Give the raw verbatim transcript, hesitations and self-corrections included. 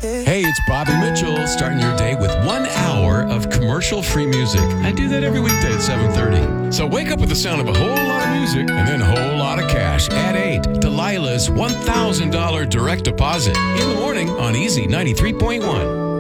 Hey, it's Bobby Mitchell, starting your day with one hour of commercial-free music. I do that every weekday at seven thirty. So wake up with the sound of a whole lot of music and then a whole lot of cash. At eight, Delilah's one thousand dollars direct deposit in the morning on Easy ninety-three point one.